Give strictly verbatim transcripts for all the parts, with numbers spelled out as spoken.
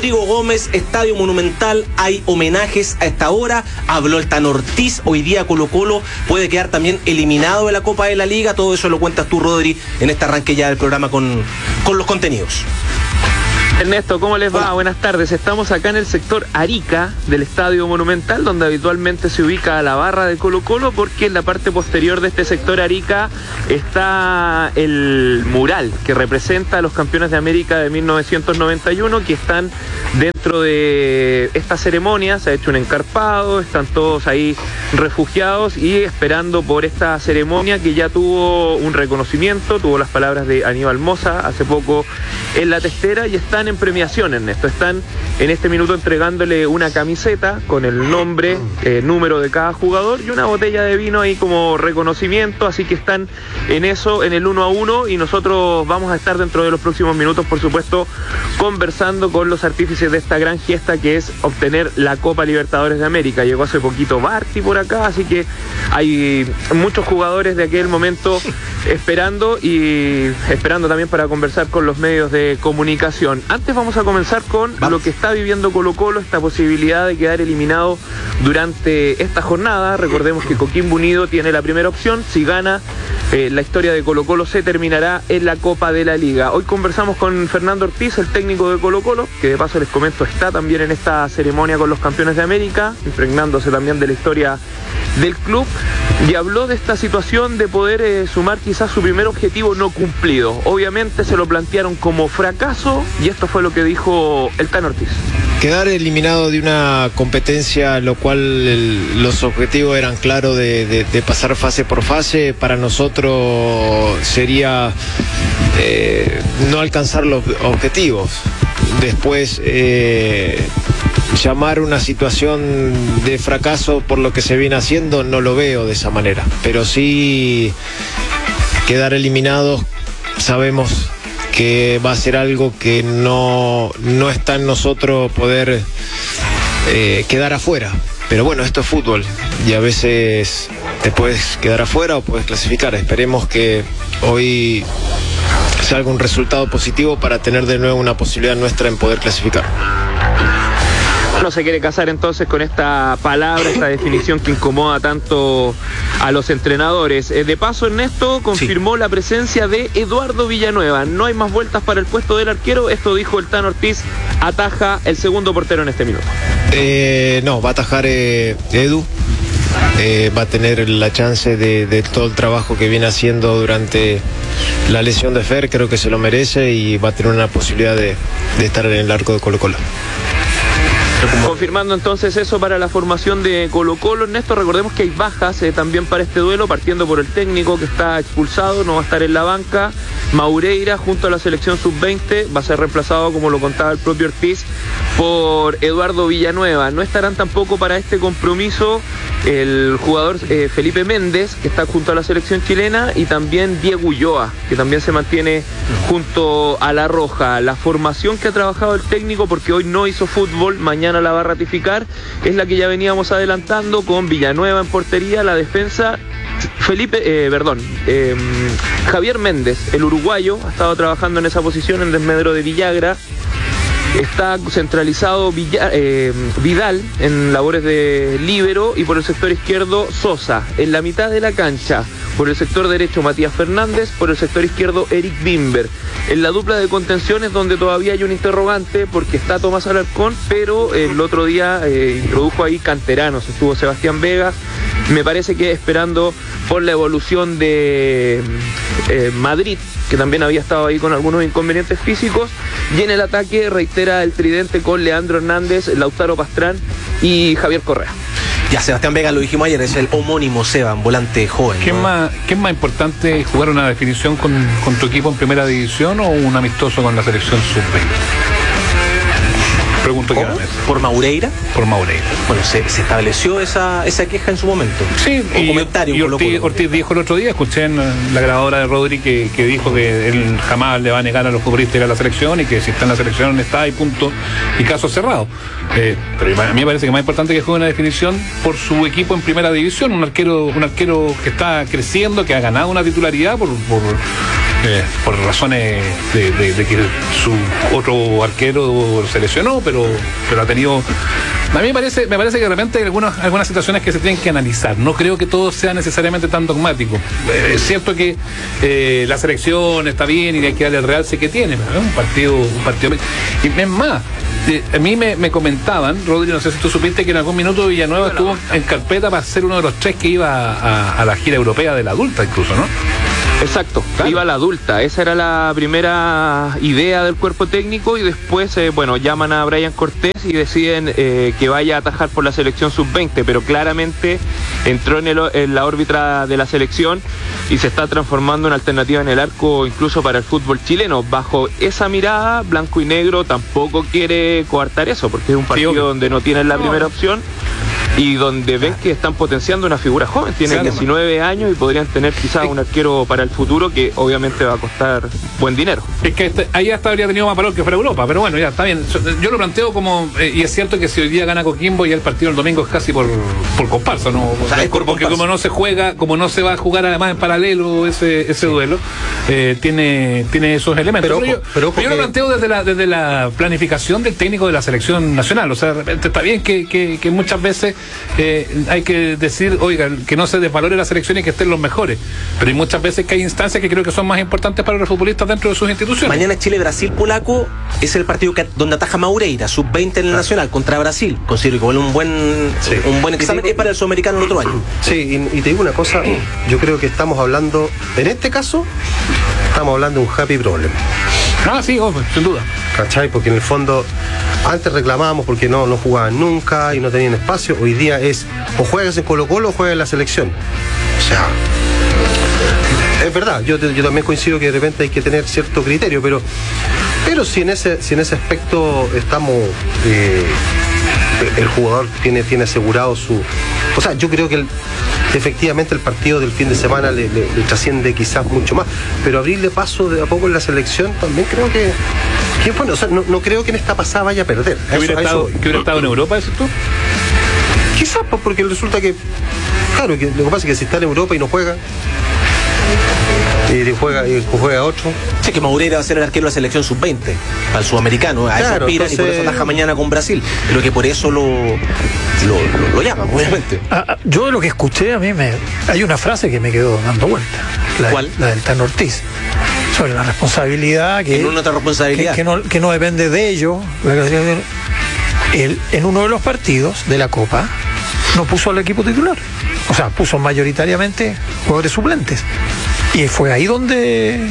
Rodrigo Gómez, Estadio Monumental, hay homenajes a esta hora. Habló el Tano Ortiz. Hoy día Colo Colo puede quedar también eliminado de la Copa de la Liga. Todo eso lo cuentas tú, Rodri, en este arranque ya del programa con, con los contenidos. Ernesto, ¿cómo les va? Hola. Buenas tardes. Estamos acá en el sector Arica del Estadio Monumental, donde habitualmente se ubica la barra de Colo Colo, porque en la parte posterior de este sector Arica está el mural que representa a los campeones de América de mil novecientos noventa y uno, que están dentro de esta ceremonia. Se ha hecho un encarpado, están todos ahí refugiados y esperando por esta ceremonia que ya tuvo un reconocimiento, tuvo las palabras de Aníbal Mosa hace poco en la testera, y están en premiación, Ernesto. Están en este minuto entregándole una camiseta con el nombre, eh, número de cada jugador y una botella de vino ahí como reconocimiento, así que están en eso, en el uno a uno, y nosotros vamos a estar dentro de los próximos minutos, por supuesto, conversando con los artífices de esta gran gesta que es obtener la Copa Libertadores de América. Llegó hace poquito Barty por acá, así que hay muchos jugadores de aquel momento esperando y esperando también para conversar con los medios de comunicación. Antes vamos a comenzar con vamos. lo que está viviendo Colo Colo, esta posibilidad de quedar eliminado durante esta jornada. Recordemos que Coquimbo Unido tiene la primera opción. Si gana, eh, la historia de Colo Colo se terminará en la Copa de la Liga. Hoy conversamos con Fernando Ortiz, el técnico de Colo Colo, que de paso les comento está también en esta ceremonia con los campeones de América, impregnándose también de la historia del club, y habló de esta situación de poder eh, sumar quizás su primer objetivo no cumplido. Obviamente se lo plantearon como fracaso, y esto fue lo que dijo el Tano Ortiz. Quedar eliminado de una competencia, lo cual el, los objetivos eran claros de, de, de pasar fase por fase, para nosotros sería eh, no alcanzar los objetivos. Después eh, llamar una situación de fracaso por lo que se viene haciendo, no lo veo de esa manera, pero sí quedar eliminados sabemos que va a ser algo que no, no está en nosotros poder eh, quedar afuera. Pero bueno, esto es fútbol y a veces te puedes quedar afuera o puedes clasificar. Esperemos que hoy salga un resultado positivo para tener de nuevo una posibilidad nuestra en poder clasificar. No se quiere casar entonces con esta palabra, esta definición que incomoda tanto a los entrenadores. Eh, de paso, Ernesto confirmó sí. la presencia de Eduardo Villanueva. No hay más vueltas para el puesto del arquero. Esto dijo el Tano Ortiz. Ataja el segundo portero en este minuto. Eh, no, va a atajar eh, Edu. Eh, va a tener la chance de, de todo el trabajo que viene haciendo durante la lesión de Fer. Creo que se lo merece y va a tener una posibilidad de, de estar en el arco de Colo Colo. Confirmando entonces eso para la formación de Colo Colo. Ernesto, recordemos que hay bajas eh, también para este duelo, partiendo por el técnico que está expulsado, no va a estar en la banca. Maureira, junto a la selección sub veinte, va a ser reemplazado, como lo contaba el propio Ortiz, por Eduardo Villanueva. No estarán tampoco para este compromiso el jugador eh, Felipe Méndez, que está junto a la selección chilena, y también Diego Ulloa, que también se mantiene junto a la Roja. La formación que ha trabajado el técnico, porque hoy no hizo fútbol, mañana la va a ratificar, es la que ya veníamos adelantando, con Villanueva en portería, la defensa Felipe, eh, perdón, eh, Javier Méndez, el uruguayo, ha estado trabajando en esa posición en desmedro de Villagra. Está centralizado Villa, eh, Vidal en labores de líbero, y por el sector izquierdo Sosa. En la mitad de la cancha, por el sector derecho Matías Fernández, por el sector izquierdo Eric Bimber. En la dupla de contenciones, donde todavía hay un interrogante, porque está Tomás Alarcón, pero el otro día eh, introdujo ahí canteranos, estuvo Sebastián Vega. Me parece que esperando por la evolución de eh, Madrid, que también había estado ahí con algunos inconvenientes físicos. Y en el ataque reitera el tridente con Leandro Hernández, Lautaro Pastrán y Javier Correa. Ya, Sebastián Vega, lo dijimos ayer, es el homónimo Seba, un volante joven. ¿Qué, ¿no? es más, ¿Qué es más importante, jugar una definición con, con tu equipo en primera división o un amistoso con la selección sub veinte? Pregunto ¿Cómo? ¿Por Maureira? Por Maureira. Bueno, se, se estableció esa, esa queja en su momento. Sí, un y, comentario. Y Ortiz, Ortiz dijo el otro día, escuché en la grabadora de Rodri que, que dijo que él jamás le va a negar a los futbolistas ir a la selección, y que si está en la selección está y punto, y caso cerrado. Eh, pero a mí me parece que más importante que juegue una definición por su equipo en primera división, un arquero, un arquero que está creciendo, que ha ganado una titularidad por, por eh, por razones de, de, de que su otro arquero se lesionó, pero, pero ha tenido... A mí me parece, me parece que de repente hay algunas, algunas situaciones que se tienen que analizar. No creo que todo sea necesariamente tan dogmático. Eh, es cierto que eh, la selección está bien y hay que darle el realce que tiene, pero es un partido, un partido. Y es más, eh, a mí me, me comentaban, Rodri, no sé si tú supiste que en algún minuto Villanueva estuvo en carpeta para ser uno de los tres que iba a, a la gira europea de la adulta incluso, ¿no? Exacto, claro. Iba la adulta, esa era la primera idea del cuerpo técnico y después, eh, bueno, llaman a Brian Cortés y deciden eh, que vaya a atajar por la selección sub veinte, pero claramente entró en, el, en la órbita de la selección y se está transformando en alternativa en el arco incluso para el fútbol chileno. Bajo esa mirada, blanco y negro tampoco quiere coartar eso, porque es un partido sí, donde no tienen la primera opción y donde ven que están potenciando una figura joven, tiene diecinueve años y podrían tener quizás un arquero para el futuro que obviamente va a costar buen dinero. Es que este, ahí hasta habría tenido más valor que fuera Europa, pero bueno, ya está bien. Yo lo planteo como, eh, y es cierto que si hoy día gana Coquimbo, ya el partido el domingo es casi por, por comparsa, ¿no? O sea, es por, porque como no se juega, como no se va a jugar además en paralelo ese, ese sí. duelo, eh, tiene, tiene esos elementos. Pero, pero, yo, pero, pero yo lo planteo desde la, desde la planificación del técnico de la selección nacional. O sea, de repente está bien que, que, que muchas veces Eh, hay que decir, oigan, que no se desvalore la selección y que estén los mejores, pero hay muchas veces que hay instancias que creo que son más importantes para los futbolistas dentro de sus instituciones. Mañana Chile-Brasil polaco es el partido que, donde ataja Maureira, sub veinte en el ah. Nacional contra Brasil. Considero que un buen sí. un buen examen digo, es para el sudamericano el otro año. Sí, y, y te digo una cosa, yo creo que estamos hablando, en este caso estamos hablando de un happy problem. Ah, sí, oh, sin duda. ¿Cachai? Porque en el fondo antes reclamábamos porque no, no jugaban nunca y no tenían espacio. Hoy día es o juegas en Colo-Colo o juegas en la selección. O sea, es verdad, yo, yo también coincido que de repente hay que tener cierto criterio, pero pero si en ese, si en ese aspecto estamos eh, el jugador tiene, tiene asegurado su... O sea, yo creo que el, efectivamente el partido del fin de semana le, le, le trasciende quizás mucho más, pero abrirle paso de a poco en la selección también creo que... que bueno, o sea, no, no creo que en esta pasada vaya a perder. ¿Que hubiera, estado, ¿que hubiera estado en Europa, eso tú? Quizás, pues, porque resulta que... Claro, que lo que pasa es que si está en Europa y no juega... y juega, y juega otro. Sí, que Maureira va a ser el arquero de la selección sub veinte para el sudamericano, a claro, eso aspiran entonces... y por eso ataja mañana con Brasil, pero que por eso lo lo, lo, lo llaman, obviamente. Ah, yo de lo que escuché, a mí me hay una frase que me quedó dando vuelta. La, ¿cuál? La del Tano Ortiz, sobre la responsabilidad que, en una otra responsabilidad que, que, no, que no depende de ellos. Él, en uno de los partidos de la Copa no puso al equipo titular, o sea, puso mayoritariamente jugadores suplentes. Y fue ahí donde...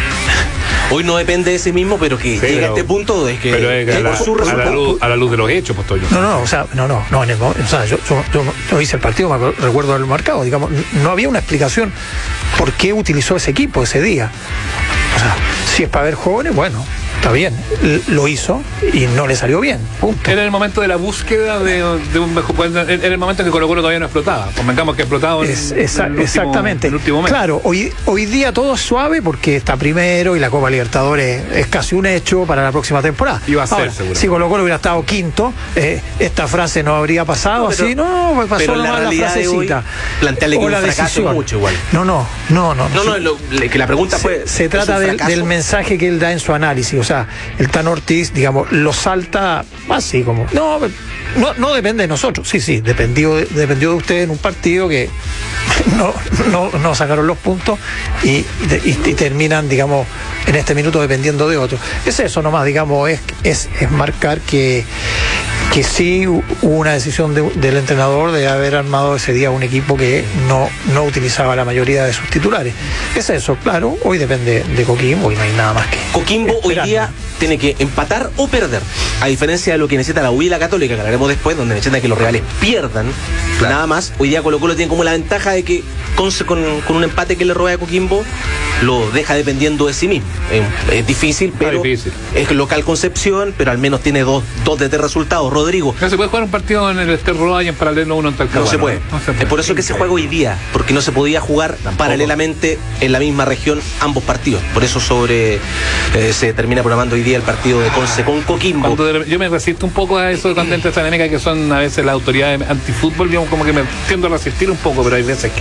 Hoy no depende de sí mismo, pero que pero, llega a este punto de que... Pero es que a, la, su a, la luz, a la luz de los hechos, pues estoy yo. No, no, o sea, no, no, no, en el, o sea, yo, yo, yo, yo hice el partido, me recuerdo haberlo marcado, digamos, no había una explicación por qué utilizó ese equipo ese día. O sea, si es para ver jóvenes, bueno, está bien, lo hizo y no le salió bien, punto. Era el momento de la búsqueda de, de un mejor, era el momento en que Colo-Colo todavía no explotaba, convengamos que ha explotado en, es, esa, en el último, exactamente, en el último mes. Claro, hoy, hoy día todo es suave porque está primero y la Copa Libertadores es casi un hecho para la próxima temporada. Iba a ser, ahora, seguro. Si Colo-Colo hubiera estado quinto, eh, esta frase no habría pasado, no, pero, así, no, pasó pero nomás la, la frasecita. Plantearle que un fracaso decisión. Mucho igual. No, no, no, no. No, no, lo, que la pregunta se, fue... Se trata del, del mensaje que él da en su análisis, o sea, el Tano Ortiz, digamos, lo salta así como, no, no, no depende de nosotros, sí, sí, dependió, dependió de ustedes en un partido que no, no, no sacaron los puntos y, y, y terminan, digamos, en este minuto dependiendo de otros. Es eso nomás, digamos, es, es, es marcar que que sí hubo una decisión de, del entrenador de haber armado ese día un equipo que no, no utilizaba la mayoría de sus titulares. Es eso, claro, hoy depende de Coquimbo y no hay nada más que Coquimbo esperar. Hoy día tiene que empatar o perder, a diferencia de lo que necesita la U y la Católica, que hablaremos después, donde necesita que los rivales pierdan, claro. Nada más. Hoy día Colo-Colo tiene como la ventaja de que con, con, con un empate que le roba a Coquimbo lo deja dependiendo de sí mismo. Es, es difícil, pero difícil. Es local Concepción, pero al menos tiene dos, dos de tres resultados. Rodrigo. No se puede jugar un partido en el Ester y en paralelo uno en Talcahuano. No se puede. No, no se puede. Es por eso que se juega hoy día, porque no se podía jugar tampoco paralelamente en la misma región ambos partidos. Por eso sobre eh, se termina programando hoy día el partido de Conce con Coquimbo. Cuando yo me resisto un poco a eso cuando entra esta dinámica que son a veces las autoridades antifútbol, digamos, como que me tiendo a resistir un poco, pero hay veces que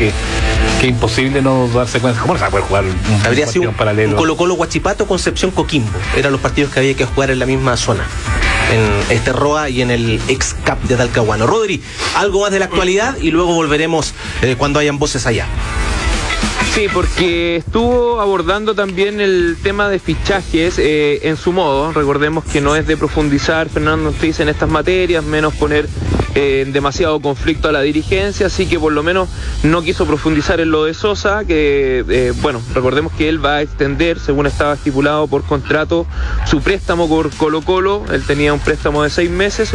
que es imposible no darse cuenta. ¿Cómo no se va a poder jugar un, Habría un sido un, paralelo? un Colo-Colo Huachipato, Concepción Coquimbo. Eran los partidos que había que jugar en la misma zona, en este Roa y en el ex C A P de Talcahuano. Rodri, algo más de la actualidad y luego volveremos eh, cuando hayan voces allá. Sí, porque estuvo abordando también el tema de fichajes eh, en su modo. Recordemos que no es de profundizar Fernando Ortiz en estas materias, menos poner eh, demasiado conflicto a la dirigencia, así que por lo menos no quiso profundizar en lo de Sosa, que eh, bueno, recordemos que él va a extender, según estaba estipulado por contrato, su préstamo por Colo-Colo. Él tenía un préstamo de seis meses.